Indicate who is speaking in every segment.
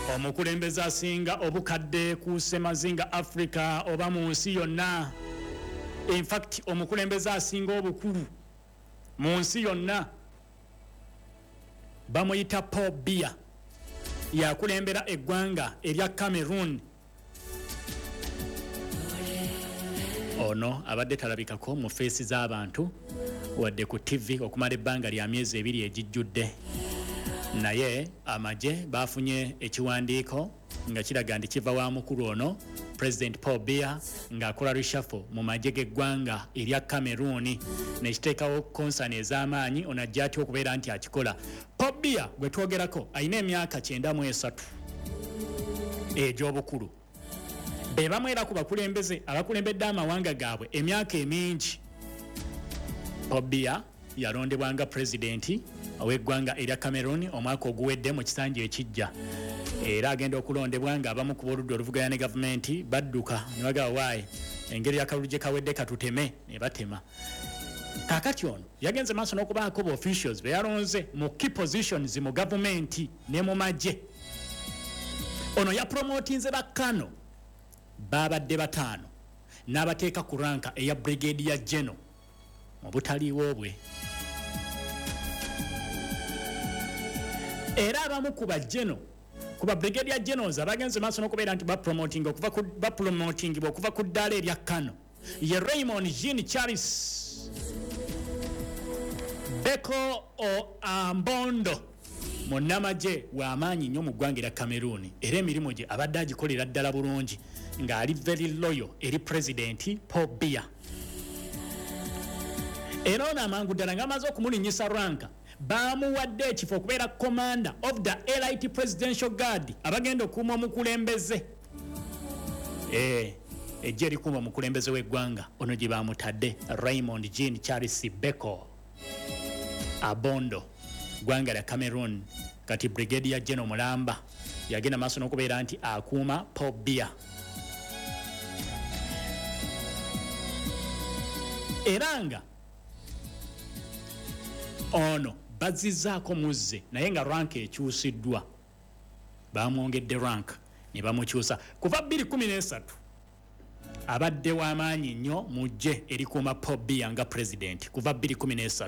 Speaker 1: omukulembeze asinga obukadde ku Semazinga Africa oba mu nsi yonna. In fact omukulembeze asinga obukulu mu nsi yonna bamuyita Paul Biya, yakulembera eggwanga erya Cameroon. Ono abadde talabikako mu feesi z'abantu wadde ku TV okumala ebbanga lya myezi 2 ejijjudde. Naye amagye bafunye ekiwandiiko nga kiraga nti kiva wa mukulu ono President Paul Biya ng'akola reshuffle mu magye g'eggwanga erya Cameroon nekiteekawo konsani ez'amaanyi ono ajja atya okubeera nti akikola. Paul Biya gwe twogerako alina emyaka 93 egy'obukulu. Be bamwera ku abakulembedde amawanga gaabwe emyaka emingi. Paul Biya yalondebwa nga pulezidenti ow'eggwanga erya Cameroon omwaka oguwedde mu kisanja ekijja, era agenda okulondebwa nga abamu ku boludde oluvuganya ne gavumenti badduka ne bagamba waaye engeri y'akalulu gye kawedde katuteme ne batema. Kaakati ono yagenze maaso n'okubaako ba officials be yalonze mu key positions mu gavumenti ne mu magye. Ono yapromotinze bakkano babadde 5 n'abateeka ku ranka eya brigadier general mu butaliiwo bwe. Era abamu ku bajeno ku ba brigadier generals abagenze maaso n'okubeera nti bapromotingibwa okuva ku ddaala erya Kano ye Raymond Jean Charles Beko Ambondo munnamagye w'amaanyi nnyo mu ggwanga erya Cameroon, era emirimu gye abadde agikolera ddala bulungi ng'ali very loyal eri president Paul Biya. Era ono amangu ddala ng'amaze okumulinnyisa ranka bamuwadde ekifo okubeera commander of the elite presidential guard abagenda okuuma omukulembeze. Ejje erikuuma omukulembeze w'eggwanga ono gye bamutadde Raymond Jean Charles Beko Abondo ggwanga lya Cameroon. Kati brigadier general Mulamba yagenda maaso n'okubeera nti akuuma Paul Biya. Era nga ono bazizzaako muzze naye nga rank ekyusiddwa, bamwongedde rank ne bamukyusa kuva 2013 abadde w'amaanyi nnyo mu ggye erikuuma Paul Biya nga president kuva 2013.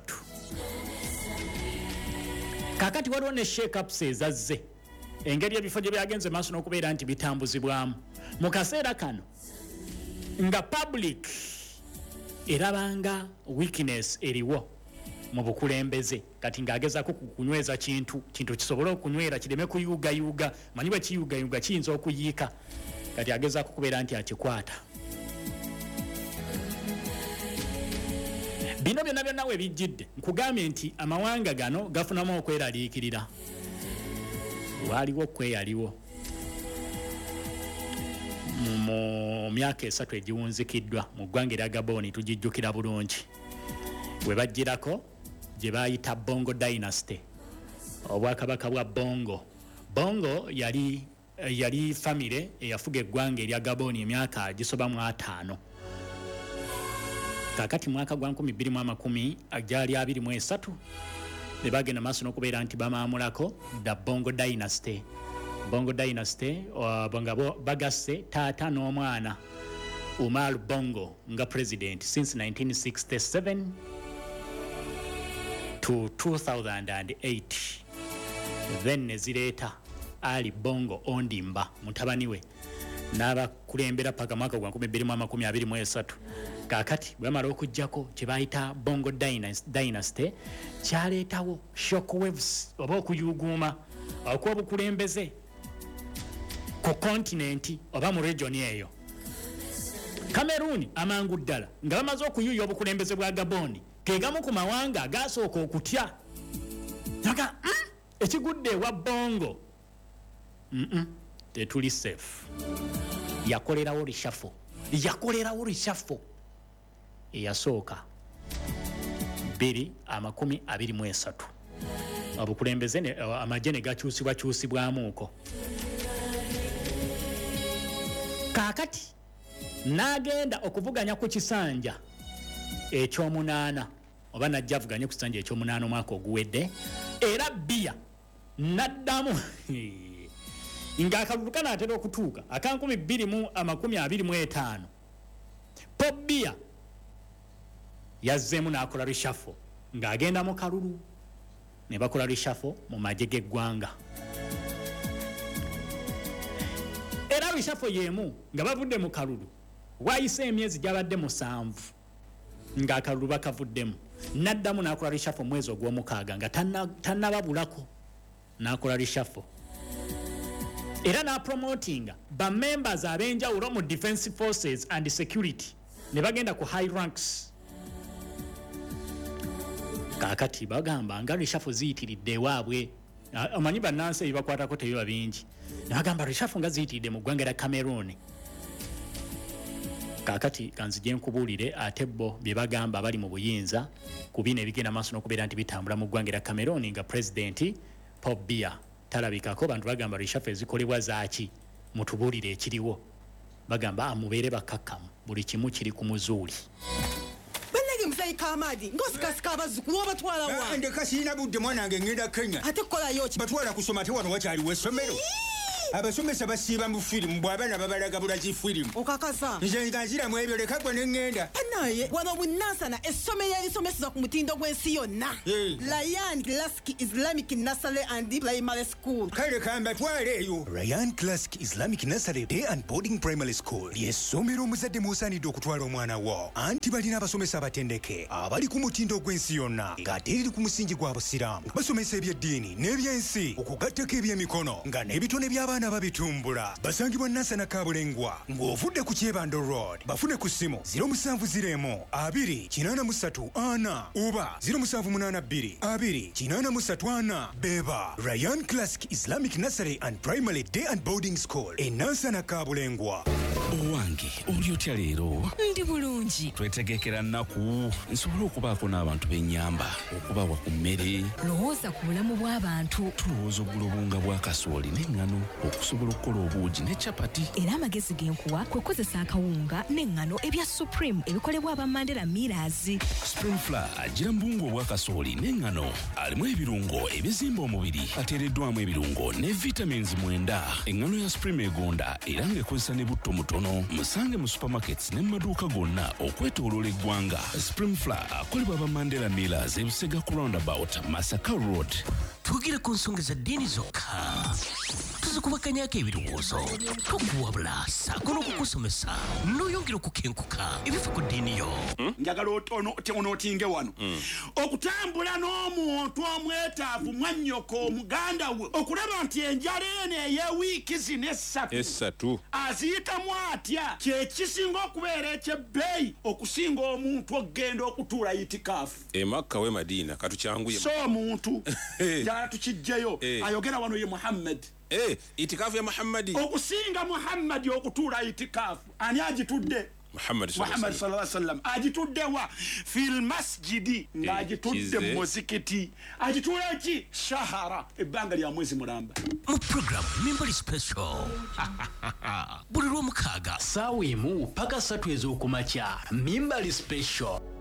Speaker 1: Kaakati waliwo ne shake-ups ezazze engeri ebifo gye byagenze maaso n'okubeera nti bitambuzibwamu mu kaseera kano nga public erabanga weakness eriwo mu bukulembeze, kati ng'agezaako kunyweza kintu kisobole okunywera kireme kuyuugayuuga, manyi bwe kiyuugayuuga kiyinza okuyiika, kati agezaako kubeera nti akikwata. Bino byonna byonna we bijjidde nkugambye nti amawanga gano gafunamu okweraliikirira. Waaliwo okweyaliwo mu myaka 3 egiwunzikiddwa mu ggwanga erya Gabon, tugijjukira bulungi, we bajjirako gye bayita Bongo Dynasty, obwakabaka bwa Bongo yali famire eyafuga eggwanga erya Gabon emyaka gisoba mu 5. Kaakati mwaka gwa 2010 agyali 23 ne bagenda maaso n'okubeera nti bamaamulako the Bongo Dynasty. Bongo Dynasty nga bagasse taata n'omwana Umar Bongo nga president since 1967 to 2008. Then nezireeta Ali Bongo Ondimba mutabani we n'abakulembera paka mwaka gwa 2023. Kaakati bwamala okujjako kye bayita Bongo Dynasty kyaleetawo shockwaves oba okuyuuguuma okw'obukulembeze ku kontinenti oba mu region eyo. Cameroon amangu ddala nga bamaze okuyuuya obukulembeze bwa Gabon ke gamu ku mawanga agasooka okutya naga ekigudde ewa Bongo tetuli safe. Yakolerawo reshuffle eyasooka 2023 obukulembeze amagye ne gakyusibwamuuko. Kaakati n'agenda okuvuganya ku kisanja ekyomunaana oba najja avuganye ku kisanja ekyomunaana omwaka oguwedde, era Biya n'addamu ng'akalulu kanaatera okutuuka aka 2025 Pobia yazzeemu n'akola reshuffle ng'agenda mu kalulu ne bakola reshuffle mu magye g'eggwanga era reshuffle y'emu nga bavudde mu kalulu wayise emyezi gyabadde 7 ng'akalulu bakavuddemu n'addamu n'akola reshuffle mu mwezi ogw'omukaaga nga tannababulako n'akola reshuffle era n'apromotinga bamembers ab'enjawulo mu defense forces and security ne bagenda ku high ranks kaakati bagamba nga reshuffle ziyitiridde ewaabwe amanyi bannansi ebibakwatako tebiba bingi ne bagamba reshuffle nga ziyitiridde mu ggwanga lya Cameroon kaakati kanzije nkubuulire ate bo bye bagamba bali mu buyinza ku bino ebigenda maaso n'okubeera nti bitambula mu ggwanga lya Cameroon nga pulezidenti Paul Biya talabikako bantu bagamba reshuffle ezikolebwa zaaki mutubuulire ekiriwo bagamba mubeere bakakkamu buli kimu kiri ku muzuuli
Speaker 2: Kamadi ngosikasika abazzukulu obatwala wa
Speaker 3: ndeka sirina budde mwanange ngenda Kenya
Speaker 2: ate kukolayo ki
Speaker 3: batwala kusoma ate wano wakyaliwo essomero abasomesa basiiba mu firimu bw'abaana babalagabula zi firimu
Speaker 2: okakasa
Speaker 3: nze nga nziramu ebyo leka gwe ne ŋŋenda
Speaker 2: naye wano bunansana essomero erisomeseza ku mutindo gw'ensi yonna Ryan Classic Islamic Nursery and Primary School
Speaker 3: kale kambatwale eyo
Speaker 4: Ryan Classic Islamic Nursery Day and Boarding Primary School ly'essomero omuzadde mw'osaanidde okutwala omwana wo anti balina abasomesa abatendeke abali ku mutindo gw'ensi yonna ng'ate eri ku musingi gwa busiraamu basomesa ebyeddiini n'ebyensi okugattako ebyemikono nga n'ebitone by'abaana babitumbula basangibwa Nansana Kabulengwa ng'ovudde ku Kyebando Road bafune ku ssimu 0702-883-4 oba 0782-2-834 beba Ryan Classic Islamic Nursery and Primary Day and Boarding School e Nansana Kabulengwa.
Speaker 5: Owange oli otya leero?
Speaker 6: Ndi bulungi.
Speaker 5: Twetegekera nnaku nsobole okubaako n'abantu b'ennyamba okubawa ku mmere.
Speaker 6: Lowooza ku bulamu bw'abantu.
Speaker 5: Tulowooza oggula obunga bwa kasooli n'eŋŋano okusobola okukola obuugi ne capati.
Speaker 6: Era amagezi g'enkuwa kwe kukozesa akawunga n'eŋŋano ebya Supreme ebikolebwa aba Mandela Millers.
Speaker 5: Spring Flour agira mu bunga obwa kasooli n'eŋŋano alimu ebirungo ebizimba omubiri ateereddwamu ebirungo ne vitamins 9. Eŋŋano ya Supreme egonda era ng'ekozesa ne butto mutono. Musange mu supermarkets ne mu maduuka gonna okwetooloola eggwanga. Spring Flour akolebwa aba Mandela Millers e Busega ku roundabout Masaka Road.
Speaker 7: Twogera ku nsonga za ddiini zokka tuzikubaganyako ebirowoozo tokuwabula saako n'okukusomesa n'oyongera okukenkuka ebifa ku ddiini yo
Speaker 8: njagala onootinge wano okutambula n'omuntu omwetaavu mwannyoko omuganda we okulaba nti enjala eno ey'ewiiki zino essatu aziyitamu atya kyekisinga okubeera ekyebbeeyi okusinga omuntu okgenda okutuula itikaafu
Speaker 9: emakka we Madiina katukyanguye
Speaker 8: so omuntu njagala tukijjeyo ayogera wano ye Muhammad
Speaker 9: itikafu ya Muhammadi
Speaker 8: okusinga Muhammadi okutuula itikaafu ani agitudde
Speaker 9: Muhammad sallallahu alaihi
Speaker 8: wasallam agitudde wa fil masjidi ng'agitudde mu muzikiti agituula eki shahara ebbanga lya mwezi mulamba
Speaker 7: mu program Mimbali Special buli lw'omukaaga
Speaker 1: ssaawa emu paka 3 ez'okumakya Mimbali Special.